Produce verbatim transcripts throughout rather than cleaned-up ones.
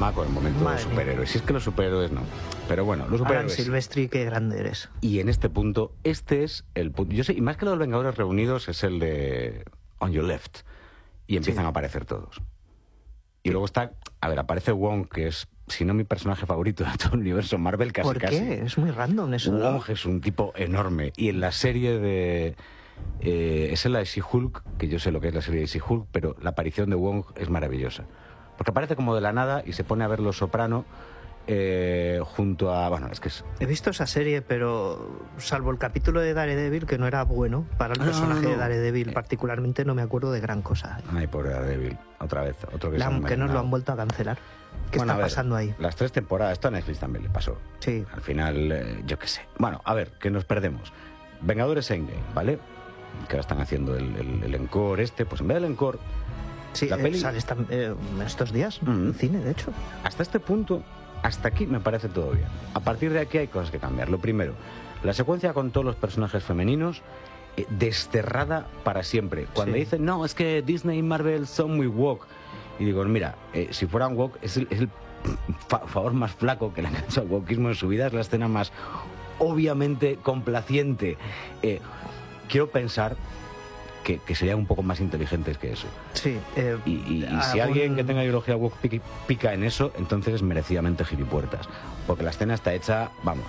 programa con el momento Madre de superhéroes. Si es que los superhéroes no. Pero bueno, los Alan superhéroes... Silvestri, qué grande eres. Y en este punto, este es el punto... Yo sé, y más que los Vengadores reunidos, es el de On Your Left. Y empiezan Sí. a aparecer todos. Y luego está... A ver, aparece Wong, que es, si no mi personaje favorito de todo el universo Marvel, casi ¿Por qué? casi. Es muy random eso, ¿no? Wong es un tipo enorme. Y en la serie de... Eh, es en la de She-Hulk, que yo sé lo que es la serie de She-Hulk, pero la aparición de Wong es maravillosa. Porque aparece como de la nada y se pone a ver Los Soprano eh, junto a... Bueno, es que es... He visto esa serie, pero salvo el capítulo de Daredevil, que no era bueno para el No, personaje no, no. de Daredevil, Eh. particularmente no me acuerdo de gran cosa. Ay, pobre Daredevil. Otra vez, otro que La- se han que nos lo envenenado. han vuelto a cancelar. ¿Qué Bueno, está a ver, pasando ahí? Las tres temporadas, esto a Netflix también le pasó. Sí. Al final, eh, yo qué sé. Bueno, a ver, que nos perdemos. Vengadores Endgame, ¿vale? Que ahora están haciendo el, el, el encore este. Pues en vez del encore, Sí, la eh, peli- sale esta- eh, estos días Mm. en cine, de hecho. hasta este punto, hasta aquí me parece todo bien. A partir de aquí hay cosas que cambiar. Lo primero, la secuencia con todos los personajes femeninos, eh, desterrada para siempre. Cuando Sí. dicen, no, es que Disney y Marvel son muy woke. Y digo, mira, eh, si fueran woke, es el, es el fa- favor más flaco que le han hecho al wokismo en su vida. Es la escena más obviamente complaciente. Eh, quiero pensar que, que serían un poco más inteligentes que eso. Sí. eh, Y, y- y si algún- alguien que tenga ideología woke pica, pica en eso, entonces es merecidamente gilipuertas. Porque la escena está hecha, vamos,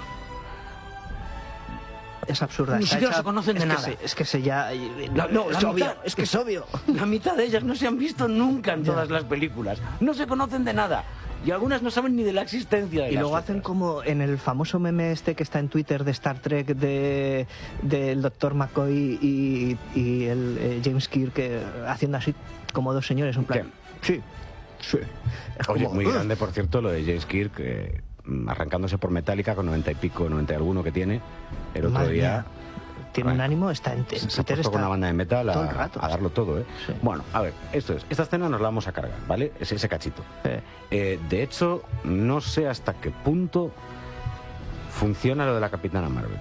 Es absurda. Ni Está siquiera hecha- se conocen de es que nada. se- es que se ya... La- no, es la obvio, mitad- es que es obvio. la mitad de ellas no se han visto nunca en Ya. todas las películas. No se conocen de nada. Y algunas no saben ni de la existencia de Y las luego hacen otras. como en el famoso meme este que está en Twitter de Star Trek de del doctor McCoy y, y el eh, James Kirk eh, haciendo así como dos señores, un plan. Sí, sí. Es Oye, como, muy "Ugh". grande, por cierto, lo de James Kirk, eh, arrancándose por Metallica con noventa y pico, noventa y alguno que tiene. El otro Madre día... mía. Tiene un Bueno, ánimo, está en, en Se ha Twitter, puesto está con una banda de metal a, todo el rato. a darlo todo, ¿eh? Sí. Bueno, a ver, esto es. Esta escena nos la vamos a cargar, ¿vale? Es ese cachito. Eh, Eh, de hecho, no sé hasta qué punto funciona lo de la Capitana Marvel.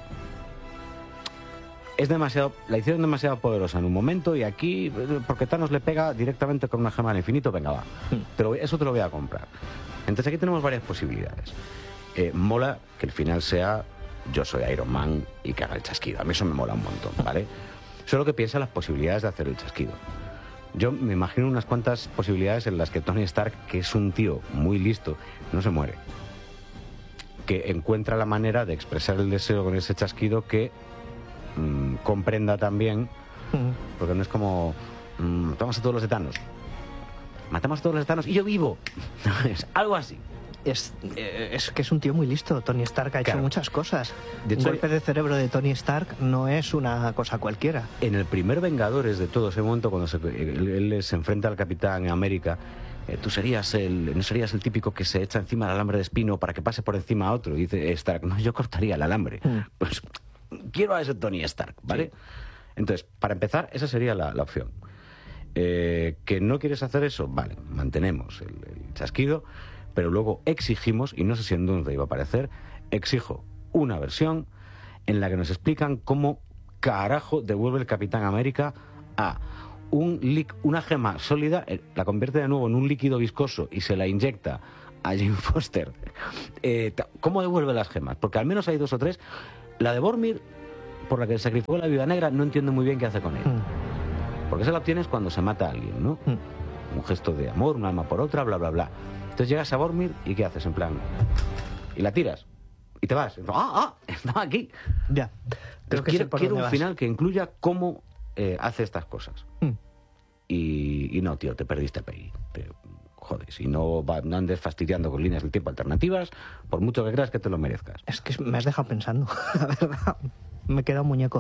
Es demasiado, la hicieron demasiado poderosa en un momento y aquí, eh, porque Thanos le pega directamente con una gema al infinito, venga, va. Mm. Pero eso te lo voy a comprar. Entonces aquí tenemos varias posibilidades. Eh, mola que el final sea yo soy Iron Man y que haga el chasquido. A mí eso me mola un montón, ¿vale? Solo que piensa en las posibilidades de hacer el chasquido. Yo me imagino unas cuantas posibilidades en las que Tony Stark, que es un tío muy listo, no se muere. Que encuentra la manera de expresar el deseo con ese chasquido que mmm, comprenda también, mm. porque no es como mmm, matamos a todos los etanos. Matamos a todos los etanos y yo vivo. Es algo así. Es, eh, es que es un tío muy listo. Tony Stark ha hecho Claro. muchas cosas. De Un hecho, golpe de cerebro de Tony Stark no es una cosa cualquiera. En el primer Vengadores de todo ese momento, cuando se, él, él se enfrenta al Capitán América, eh, tú serías el, no serías el típico que se echa encima del alambre de espino para que pase por encima a otro. Y dice Stark, no, yo cortaría el alambre. Mm. Pues quiero a ese Tony Stark, ¿vale? Sí. Entonces, para empezar, esa sería la, la opción. Eh, ¿Que no quieres hacer eso? Vale, mantenemos el, el chasquido, pero luego exigimos, y no sé si en dónde iba a aparecer, exijo una versión en la que nos explican cómo carajo devuelve el Capitán América a un lic- una gema sólida, eh, la convierte de nuevo en un líquido viscoso y se la inyecta a Jane Foster. Eh, ta- ¿Cómo devuelve las gemas? Porque al menos hay dos o tres. La de Bormir, por la que sacrificó la Viuda Negra, no entiendo muy bien qué hace con ella. Mm. Porque esa la obtienes cuando se mata a alguien, ¿no? Mm. Un gesto de amor, un alma por otra, bla, bla, bla. Entonces llegas a Bormir y ¿qué haces? En plan... Y la tiras. Y te vas. ¡Ah, ah! Estaba aquí. Ya. Creo que sé quiero por quiero dónde un vas. final que incluya cómo eh, hace estas cosas. Mm. Y, y no, tío, te perdiste ahí. Te jodes. Y no, va- no andes fastidiando con líneas del tiempo alternativas, por mucho que creas que te lo merezcas. Es que me has dejado pensando, la verdad. Me queda un muñeco.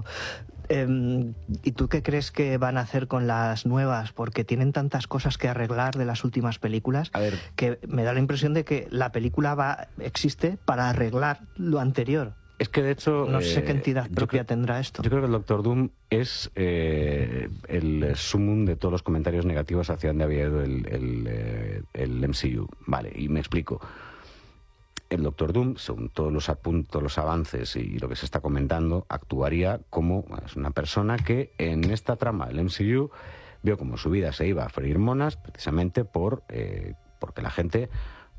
Eh, ¿Y tú qué crees que van a hacer con las nuevas? Porque tienen tantas cosas que arreglar de las últimas películas A ver, que me da la impresión de que la película va existe para arreglar lo anterior. es que de hecho... No sé eh, qué entidad yo propia creo- tendrá esto. Yo creo que el Doctor Doom es eh, el sumum de todos los comentarios negativos hacia donde había ido el, el, eh, el M C U. Vale, y me explico. El Doctor Doom, según todos los apuntos, los avances y lo que se está comentando, actuaría como es una persona que en esta trama del M C U vio como su vida se iba a freír monas precisamente por eh, porque la gente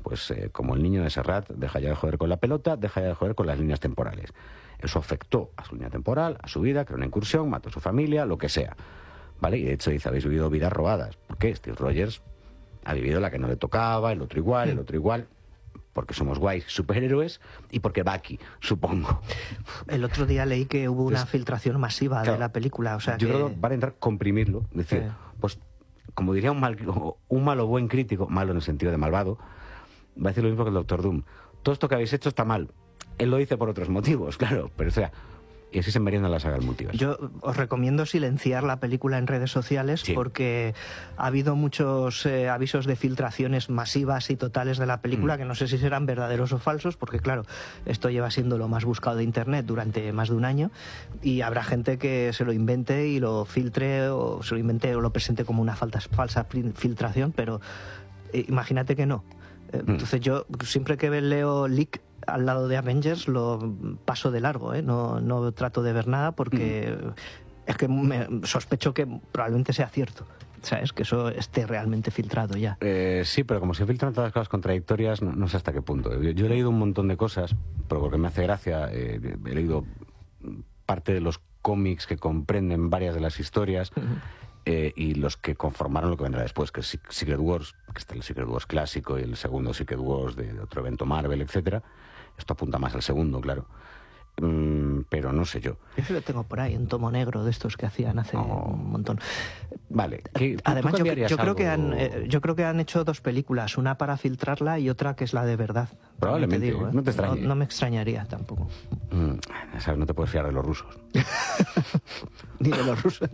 pues eh, como el niño de Serrat, deja ya de joder con la pelota, deja ya de joder con las líneas temporales. Eso afectó a su línea temporal, a su vida, creó una incursión, mató a su familia, lo que sea. ¿Vale? Y de hecho dice, habéis vivido vidas robadas. ¿Por qué? Steve Rogers ha vivido la que no le tocaba, el otro igual, el otro igual, porque somos guays superhéroes y porque Bucky, supongo. El otro día leí que hubo una Entonces, filtración masiva claro, de la película. O sea yo que... creo que van a intentar comprimirlo, decir, sí. pues como diría un, mal, un malo buen crítico, malo en el sentido de malvado, va a decir lo mismo que el Doctor Doom. Todo esto que habéis hecho está mal. Él lo dice por otros motivos, claro, pero o sea... Y así se merienda la saga del multiverso. Yo os recomiendo silenciar la película en redes sociales sí. porque ha habido muchos eh, avisos de filtraciones masivas y totales de la película mm. que no sé si serán verdaderos o falsos, porque claro, esto lleva siendo lo más buscado de Internet durante más de un año y habrá gente que se lo invente y lo filtre o se lo invente o lo presente como una falta, falsa filtración, pero eh, imagínate que no. Eh, mm. Entonces yo siempre que leo leak al lado de Avengers lo paso de largo, ¿eh? no, no trato de ver nada porque mm. es que me sospecho que probablemente sea cierto, ¿sabes? Que eso esté realmente filtrado ya. Eh, sí, pero como se filtran todas las cosas contradictorias, no, no sé hasta qué punto. Yo, yo he leído un montón de cosas, pero porque me hace gracia, eh, he leído parte de los cómics que comprenden varias de las historias uh-huh. eh, y los que conformaron lo que vendrá después, que es Secret Wars, que está el Secret Wars clásico y el segundo Secret Wars de, de otro evento Marvel, etcétera. Esto apunta más al segundo, claro. Mm, pero no sé yo. Yo lo tengo por ahí, un tomo negro de estos que hacían hace oh. un montón. Vale. ¿Qué, Además, yo, yo, creo que han, eh, yo creo que han hecho dos películas, una para filtrarla y otra que es la de verdad. Probablemente, te digo, ¿eh? no te extrañe. No, no me extrañaría tampoco. Mm, ¿sabes? No te puedes fiar de los rusos. Ni de los rusos.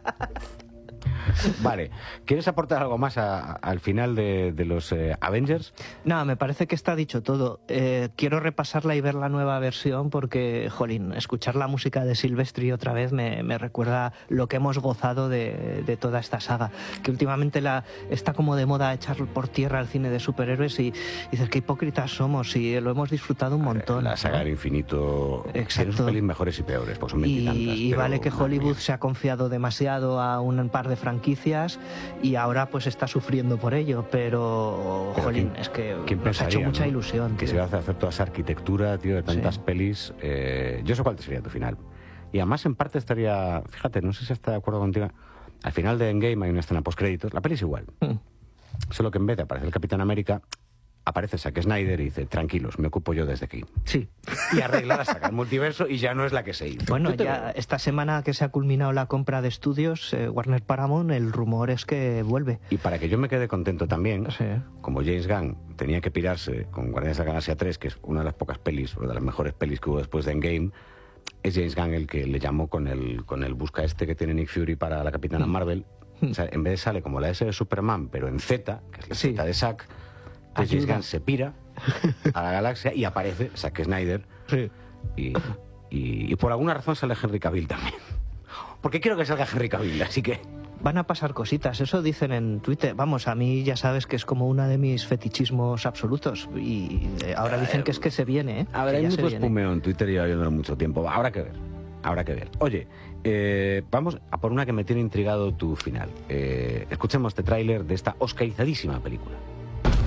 Vale, ¿quieres aportar algo más a, a, al final de, de los eh, Avengers? No, me parece que está dicho todo. Eh, quiero repasarla y ver la nueva versión porque, jolín, escuchar la música de Silvestri otra vez me, me recuerda lo que hemos gozado de, de toda esta saga. Que últimamente la, está como de moda echar por tierra el cine de superhéroes y, y dices, qué hipócritas somos y lo hemos disfrutado un montón. La saga del infinito tiene sus pelis mejores y peores, pues son veintitantas. Y, y pero, vale que Hollywood se ha confiado demasiado a un par de franquicias y ahora pues está sufriendo por ello, pero, pero jolín, ¿quién, es que ¿quién nos ha hecho mucha ¿no? ilusión. Que tío. se va a hacer toda esa arquitectura, tío, de tantas sí. pelis. Eh, yo sé cuál sería tu final. Y además en parte estaría, fíjate, no sé si está de acuerdo contigo, al final de Endgame hay una escena postcréditos, la peli es igual. Mm. Solo que en vez de aparecer el Capitán América, aparece Zack Snyder y dice, tranquilos, me ocupo yo desde aquí. Sí. Y arregla la saga del multiverso y ya no es la que se hizo. Bueno, ya veo? Esta semana que se ha culminado la compra de estudios, eh, Warner Paramount, el rumor es que vuelve. Y para que yo me quede contento también, sí. como James Gunn tenía que pirarse con Guardianes de la Galaxia tres, que es una de las pocas pelis, o de las mejores pelis que hubo después de Endgame, es James Gunn el que le llamó con el, con el busca este que tiene Nick Fury para la Capitana mm. Marvel. Mm. O sea, en vez de sale como la S de Superman, pero en Z, que es la sí. Z de Zack, pues James Gunn se pira a la galaxia y aparece Zack Snyder sí. y, y, y por alguna razón sale Henry Cavill también, porque quiero que salga Henry Cavill, así que van a pasar cositas, eso dicen en Twitter. Vamos, a mí ya sabes que es como uno de mis fetichismos absolutos y ahora dicen que es que se viene, ¿eh? A ver, hay mucho espumeo en Twitter y yo viéndolo mucho tiempo, habrá que ver, habrá que ver. Oye, eh, vamos a por una que me tiene intrigado tu final. Eh, escuchemos este tráiler de esta oscarizadísima película.